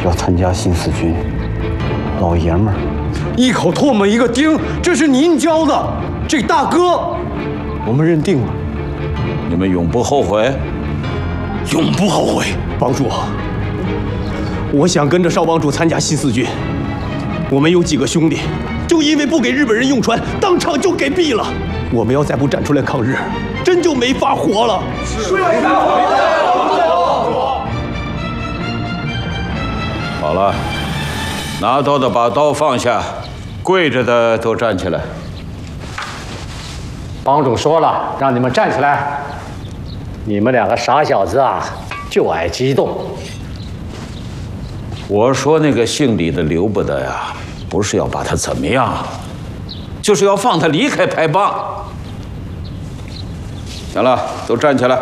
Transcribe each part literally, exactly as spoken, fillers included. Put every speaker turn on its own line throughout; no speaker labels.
要参加新四军，老爷们儿，
一口唾沫一个钉，这是您教的。这大哥，我们认定了。
你们永不后悔？
永不后悔。帮主，我想跟着少帮主参加新四军。我们有几个兄弟，就因为不给日本人用船，当场就给毙了。我们要再不站出来抗日，真就没法活了。是没法活了。
好了，拿刀的把刀放下，跪着的都站起来。
帮主说了，让你们站起来。你们两个傻小子啊，就爱激动。
我说那个姓李的留不得呀，不是要把他怎么样，就是要放他离开丐帮。行了，都站起来，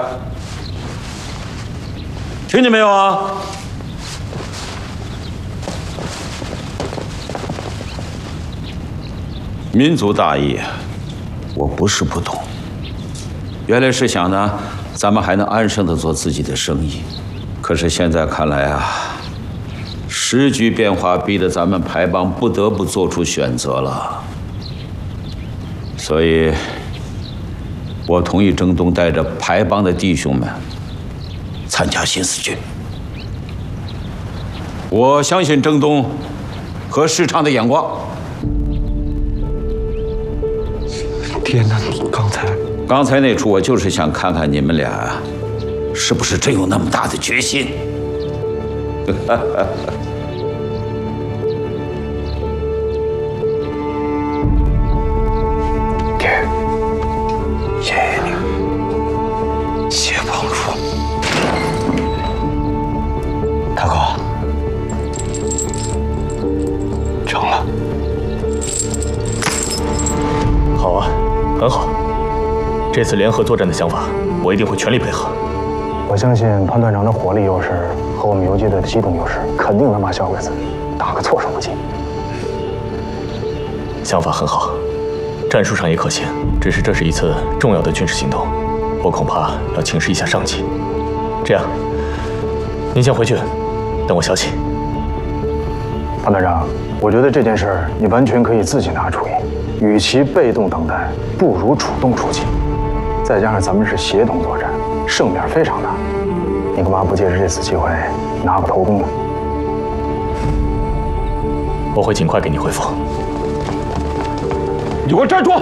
听见没有啊？民族大义，我不是不懂。原来是想呢，咱们还能安生的做自己的生意，可是现在看来啊，时局变化逼得咱们丐帮不得不做出选择了。所以，我同意征东带着丐帮的弟兄们参加新四军。我相信征东和世昌的眼光。
爹，那刚才
刚才那出，我就是想看看你们俩是不是真有那么大的决心。
爹，谢谢你，谢帮主。大哥，成了。
好啊，很好。这次联合作战的想法，我一定会全力配合。
我相信潘团长的火力优势和我们游击队的机动优势，肯定能把小鬼子打个措手不及。
想法很好，战术上也可行，只是这是一次重要的军事行动，我恐怕要请示一下上级。这样，您先回去，等我消息。
潘团长，我觉得这件事你完全可以自己拿主意。与其被动等待，不如主动出击。再加上咱们是协同作战，胜面非常大。你干嘛不借着这次机会拿个头功呢？
我会尽快给你回复。
你给我站住！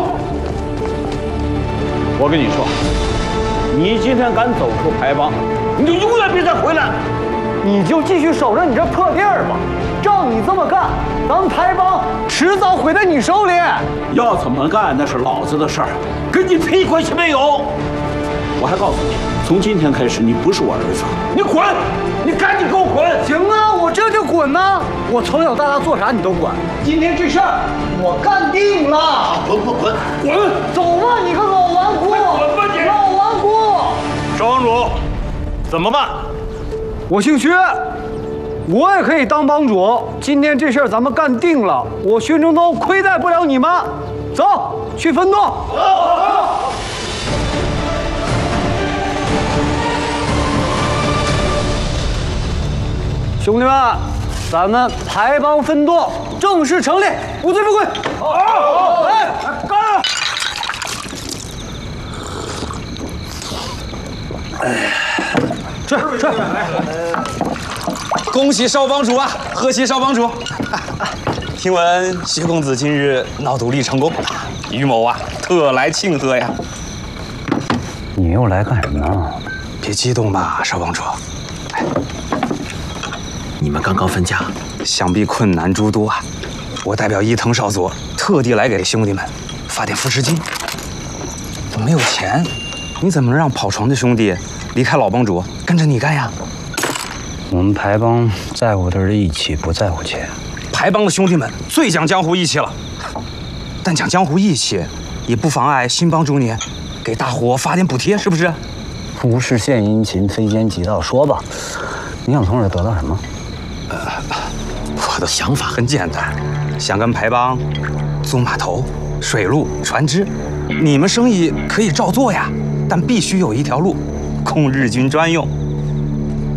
我跟你说，你今天敢走出丐帮，你就永远别再回来。
你就继续守着你这破地儿吧。照你这么干，咱们丐帮迟早毁在你手里。
要怎么干那是老子的事儿，跟你屁关系没有。我还告诉你，从今天开始你不是我儿子，你滚！你赶紧给我滚！
行啊，我这就滚呐！我从小到大做啥你都管。今天这事儿我干定了。
滚滚滚滚！
走吧，你个老顽固！
滚吧你！
老顽固！
少帮主，怎么办？
我姓薛。我也可以当帮主。今天这事儿咱们干定了，我薛征东亏待不了你们。走，去分舵。兄弟们，咱们丐帮分舵正式成立，无醉不归。好，来，干！
吃吃。恭喜少帮主啊！贺喜少帮主！听闻薛公子今日闹独立成功，于某啊特来庆贺呀。
你又来干什么呢？
别激动吧，少帮主。哎，你们刚刚分家，想必困难诸多啊。我代表伊藤少佐，特地来给兄弟们发点扶持金。没有钱，你怎么能让跑船的兄弟离开老帮主，跟着你干呀？
我们丐帮在乎的是义气，不在乎钱。
丐帮的兄弟们最讲江湖义气了，但讲江湖义气，也不妨碍新帮主你给大伙发点补贴，是不是？
无事献殷勤，非奸即盗。说吧，你想从这儿得到什么？
呃，我的想法很简单，想跟丐帮租码头、水路、船只，你们生意可以照做呀，但必须有一条路供日军专用。